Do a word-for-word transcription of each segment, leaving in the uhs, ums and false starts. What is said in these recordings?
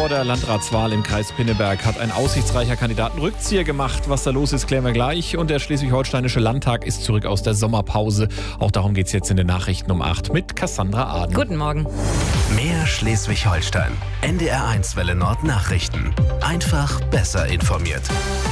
Vor der Landratswahl im Kreis Pinneberg hat ein aussichtsreicher Kandidat einen Rückzieher gemacht. Was da los ist, klären wir gleich. Und der Schleswig-Holsteinische Landtag ist zurück aus der Sommerpause. Auch darum geht es jetzt in den Nachrichten um acht mit Cassandra Aden. Guten Morgen. Mehr Schleswig-Holstein. N D R eins Welle Nord Nachrichten. Einfach besser informiert.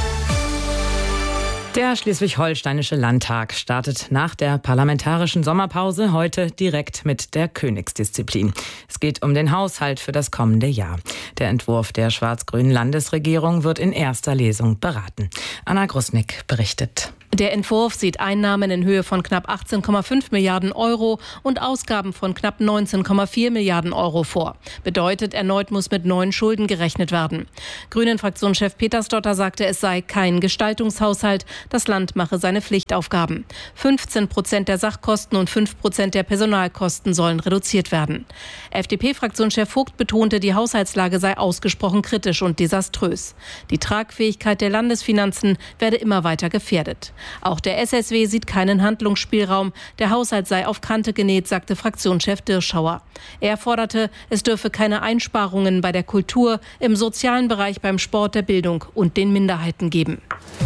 Der Schleswig-Holsteinische Landtag startet nach der parlamentarischen Sommerpause heute direkt mit der Königsdisziplin. Es geht um den Haushalt für das kommende Jahr. Der Entwurf der schwarz-grünen Landesregierung wird in erster Lesung beraten. Anna Grusnick berichtet. Der Entwurf sieht Einnahmen in Höhe von knapp achtzehn Komma fünf Milliarden Euro und Ausgaben von knapp neunzehn Komma vier Milliarden Euro vor. Bedeutet, erneut muss mit neuen Schulden gerechnet werden. Grünen-Fraktionschef Petersdotter sagte, es sei kein Gestaltungshaushalt. Das Land mache seine Pflichtaufgaben. fünfzehn Prozent der Sachkosten und fünf Prozent der Personalkosten sollen reduziert werden. F D P-Fraktionschef Vogt betonte, die Haushaltslage sei ausgesprochen kritisch und desaströs. Die Tragfähigkeit der Landesfinanzen werde immer weiter gefährdet. Auch der S S W sieht keinen Handlungsspielraum. Der Haushalt sei auf Kante genäht, sagte Fraktionschef Dirschauer. Er forderte, es dürfe keine Einsparungen bei der Kultur, im sozialen Bereich, beim Sport, der Bildung und den Minderheiten geben.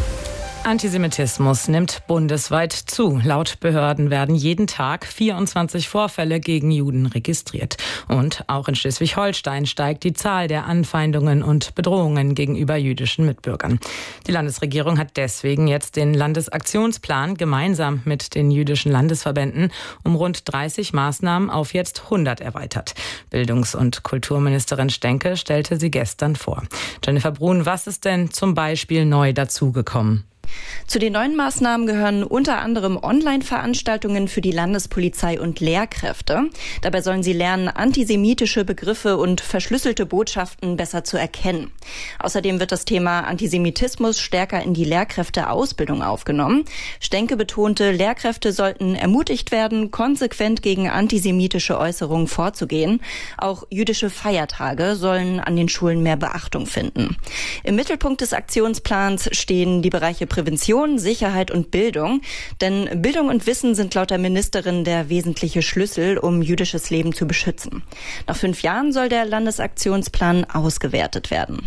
Antisemitismus nimmt bundesweit zu. Laut Behörden werden jeden Tag vierundzwanzig Vorfälle gegen Juden registriert. Und auch in Schleswig-Holstein steigt die Zahl der Anfeindungen und Bedrohungen gegenüber jüdischen Mitbürgern. Die Landesregierung hat deswegen jetzt den Landesaktionsplan gemeinsam mit den jüdischen Landesverbänden um rund dreißig Maßnahmen auf jetzt hundert erweitert. Bildungs- und Kulturministerin Stenke stellte sie gestern vor. Jennifer Brun, was ist denn zum Beispiel neu dazugekommen? Zu den neuen Maßnahmen gehören unter anderem Online-Veranstaltungen für die Landespolizei und Lehrkräfte. Dabei sollen sie lernen, antisemitische Begriffe und verschlüsselte Botschaften besser zu erkennen. Außerdem wird das Thema Antisemitismus stärker in die Lehrkräfteausbildung aufgenommen. Stenke betonte, Lehrkräfte sollten ermutigt werden, konsequent gegen antisemitische Äußerungen vorzugehen. Auch jüdische Feiertage sollen an den Schulen mehr Beachtung finden. Im Mittelpunkt des Aktionsplans stehen die Bereiche Prävention, Sicherheit und Bildung. Denn Bildung und Wissen sind laut der Ministerin der wesentliche Schlüssel, um jüdisches Leben zu beschützen. Nach fünf Jahren soll der Landesaktionsplan ausgewertet werden.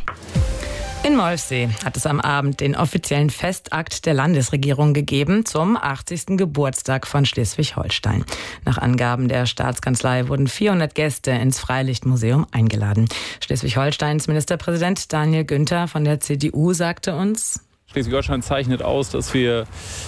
In Molfsee hat es am Abend den offiziellen Festakt der Landesregierung gegeben zum achtzigsten Geburtstag von Schleswig-Holstein. Nach Angaben der Staatskanzlei wurden vierhundert Gäste ins Freilichtmuseum eingeladen. Schleswig-Holsteins Ministerpräsident Daniel Günther von der C D U sagte uns: Schleswig-Holstein zeichnet aus, dass wir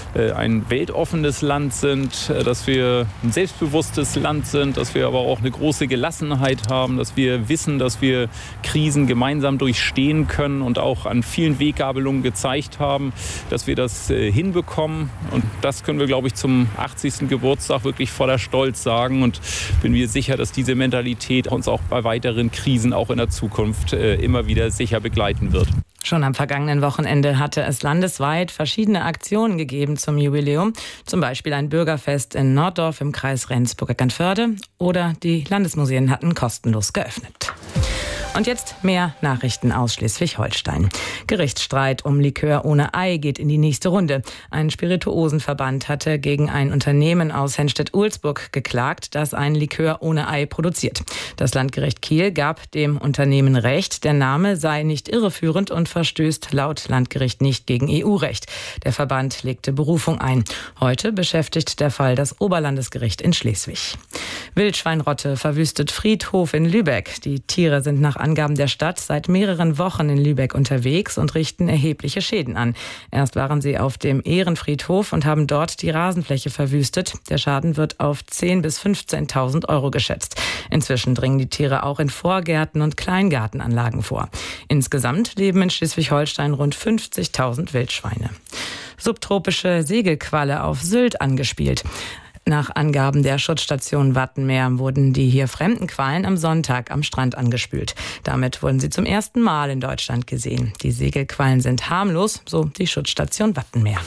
ein weltoffenes Land sind, dass wir ein selbstbewusstes Land sind, dass wir aber auch eine große Gelassenheit haben, dass wir wissen, dass wir Krisen gemeinsam durchstehen können und auch an vielen Weggabelungen gezeigt haben, dass wir das hinbekommen. Und das können wir, glaube ich, zum achtzigsten Geburtstag wirklich voller Stolz sagen. Und bin mir sicher, dass diese Mentalität uns auch bei weiteren Krisen auch in der Zukunft immer wieder sicher begleiten wird. Schon am vergangenen Wochenende hatte es landesweit verschiedene Aktionen gegeben zum Jubiläum. Zum Beispiel ein Bürgerfest in Norddorf im Kreis Rendsburg-Eckernförde oder die Landesmuseen hatten kostenlos geöffnet. Und jetzt mehr Nachrichten aus Schleswig-Holstein. Gerichtsstreit um Likör ohne Ei geht in die nächste Runde. Ein Spirituosenverband hatte gegen ein Unternehmen aus Henstedt-Ulzburg geklagt, das ein Likör ohne Ei produziert. Das Landgericht Kiel gab dem Unternehmen Recht, der Name sei nicht irreführend und verstößt laut Landgericht nicht gegen E U-Recht. Der Verband legte Berufung ein. Heute beschäftigt der Fall das Oberlandesgericht in Schleswig. Wildschweinrotte verwüstet Friedhof in Lübeck. Die Tiere sind nach Angaben der Stadt seit mehreren Wochen in Lübeck unterwegs und richten erhebliche Schäden an. Erst waren sie auf dem Ehrenfriedhof und haben dort die Rasenfläche verwüstet. Der Schaden wird auf zehntausend bis fünfzehntausend Euro geschätzt. Inzwischen dringen die Tiere auch in Vorgärten und Kleingartenanlagen vor. Insgesamt leben in Schleswig-Holstein rund fünfzigtausend Wildschweine. Subtropische Segelqualle auf Sylt angespielt. Nach Angaben der Schutzstation Wattenmeer wurden die hier fremden Quallen am Sonntag am Strand angespült. Damit wurden sie zum ersten Mal in Deutschland gesehen. Die Segelquallen sind harmlos, so die Schutzstation Wattenmeer.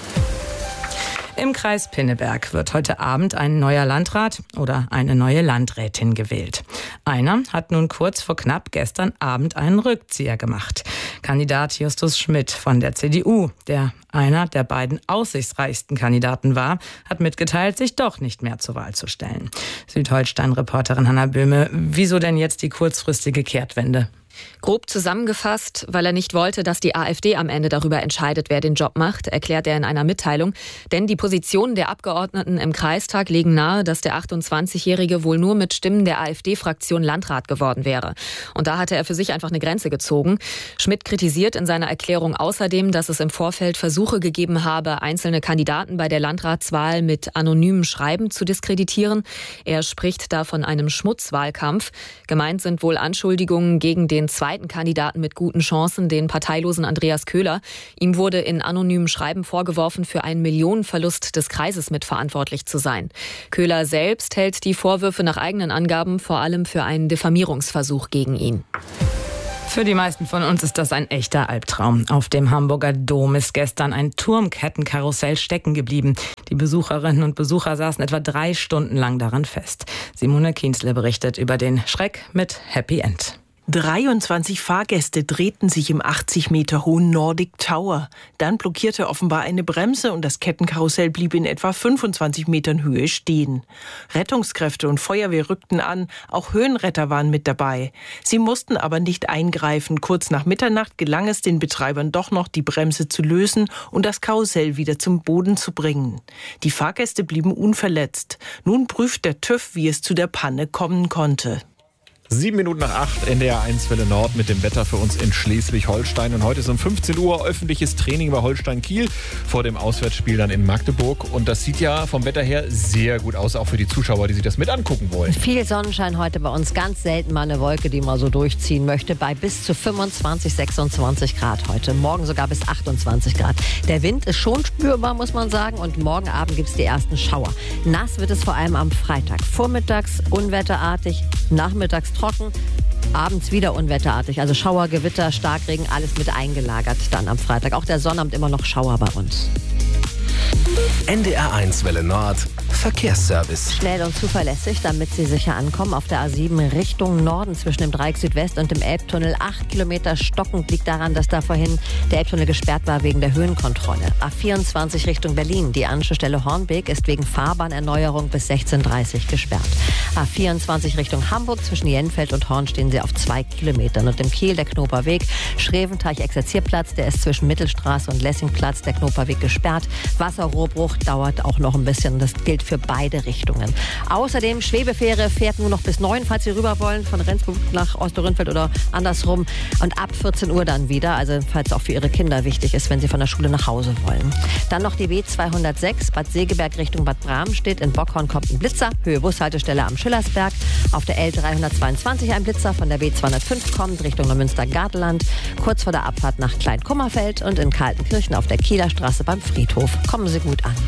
Im Kreis Pinneberg wird heute Abend ein neuer Landrat oder eine neue Landrätin gewählt. Einer hat nun kurz vor knapp gestern Abend einen Rückzieher gemacht. Kandidat Justus Schmidt von der C D U, der einer der beiden aussichtsreichsten Kandidaten war, hat mitgeteilt, sich doch nicht mehr zur Wahl zu stellen. Südholstein-Reporterin Hanna Böhme, wieso denn jetzt die kurzfristige Kehrtwende? Grob zusammengefasst, weil er nicht wollte, dass die AfD am Ende darüber entscheidet, wer den Job macht, erklärt er in einer Mitteilung. Denn die Positionen der Abgeordneten im Kreistag legen nahe, dass der achtundzwanzigjährige wohl nur mit Stimmen der AfD-Fraktion Landrat geworden wäre. Und da hatte er für sich einfach eine Grenze gezogen. Schmidt kritisiert in seiner Erklärung außerdem, dass es im Vorfeld Versuche gegeben habe, einzelne Kandidaten bei der Landratswahl mit anonymen Schreiben zu diskreditieren. Er spricht da von einem Schmutzwahlkampf. Gemeint sind wohl Anschuldigungen gegen den zweiten Kandidaten mit guten Chancen, den parteilosen Andreas Köhler. Ihm wurde in anonymen Schreiben vorgeworfen, für einen Millionenverlust des Kreises mitverantwortlich zu sein. Köhler selbst hält die Vorwürfe nach eigenen Angaben vor allem für einen Diffamierungsversuch gegen ihn. Für die meisten von uns ist das ein echter Albtraum. Auf dem Hamburger Dom ist gestern ein Turmkettenkarussell stecken geblieben. Die Besucherinnen und Besucher saßen etwa drei Stunden lang daran fest. Simone Kienzle berichtet über den Schreck mit Happy End. dreiundzwanzig Fahrgäste drehten sich im achtzig Meter hohen Nordic Tower. Dann blockierte offenbar eine Bremse und das Kettenkarussell blieb in etwa fünfundzwanzig Metern Höhe stehen. Rettungskräfte und Feuerwehr rückten an, auch Höhenretter waren mit dabei. Sie mussten aber nicht eingreifen. Kurz nach Mitternacht gelang es den Betreibern doch noch, die Bremse zu lösen und das Karussell wieder zum Boden zu bringen. Die Fahrgäste blieben unverletzt. Nun prüft der TÜV, wie es zu der Panne kommen konnte. Sieben Minuten nach acht, N D R eins Welle Nord mit dem Wetter für uns in Schleswig-Holstein. Und heute ist um fünfzehn Uhr öffentliches Training bei Holstein Kiel vor dem Auswärtsspiel dann in Magdeburg. Und das sieht ja vom Wetter her sehr gut aus, auch für die Zuschauer, die sich das mit angucken wollen. Viel Sonnenschein heute bei uns, ganz selten mal eine Wolke, die mal so durchziehen möchte, bei bis zu fünfundzwanzig, sechsundzwanzig Grad heute. Morgen sogar bis achtundzwanzig Grad. Der Wind ist schon spürbar, muss man sagen. Und morgen Abend gibt es die ersten Schauer. Nass wird es vor allem am Freitag. Vormittags unwetterartig, nachmittags trocken, abends wieder unwetterartig. Also Schauer, Gewitter, Starkregen, alles mit eingelagert dann am Freitag. Auch der Sonnabend immer noch Schauer bei uns. N D R eins Welle Nord Verkehrsservice. Schnell und zuverlässig, damit Sie sicher ankommen. Auf der A sieben Richtung Norden zwischen dem Dreieck Südwest und dem Elbtunnel. Acht Kilometer stockend, liegt daran, dass da vorhin der Elbtunnel gesperrt war wegen der Höhenkontrolle. A vierundzwanzig Richtung Berlin. Die Anschlussstelle Hornbeek ist wegen Fahrbahnerneuerung bis sechzehn Uhr dreißig gesperrt. A vierundzwanzig Richtung Hamburg zwischen Jenfeld und Horn stehen Sie auf zwei Kilometern. Und im Kiel der Knoperweg, Schreventeich-Exerzierplatz, der ist zwischen Mittelstraße und Lessingplatz, der Knoperweg gesperrt. Wasserrohrbruch dauert auch noch ein bisschen. Das gilt für beide Richtungen. Außerdem, Schwebefähre fährt nur noch bis neun, falls Sie rüber wollen, von Rendsburg nach Osterrünfeld oder andersrum. Und ab vierzehn Uhr dann wieder, also falls auch für Ihre Kinder wichtig ist, wenn Sie von der Schule nach Hause wollen. Dann noch die B zweihundertsechs, Bad Segeberg Richtung Bad Bramstedt. In Bockhorn kommt ein Blitzer, Höhe Bushaltestelle am Schillersberg. Auf der L dreihundertzweiundzwanzig ein Blitzer, von der B zweihundertfünf kommt Richtung Neumünster-Gartenland. Kurz vor der Abfahrt nach Kleinkummerfeld und in Kaltenkirchen auf der Kieler Straße beim Friedhof. Kommen Sie gut an.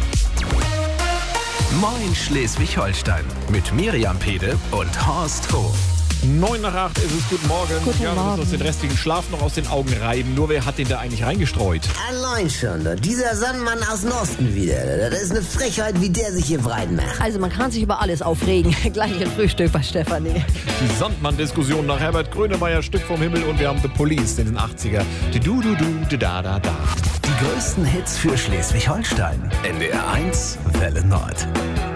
Moin Schleswig-Holstein mit Miriam Pede und Horst Hof. Neun nach acht ist es. Guten Morgen. Guten ja, wir Morgen. müssen uns den restlichen Schlaf noch aus den Augen reiben. Nur wer hat den da eigentlich reingestreut? Allein schon, dieser Sandmann aus dem Osten wieder. Das ist eine Frechheit, wie der sich hier breit macht. Also man kann sich über alles aufregen. Gleich ein Frühstück bei Stefanie. Die Sandmann-Diskussion nach Herbert Grönemeyer, Stück vom Himmel, und wir haben The Police in den achtziger. Die du du du di da da da. Die größten Hits für Schleswig-Holstein. N D R eins Welle Nord.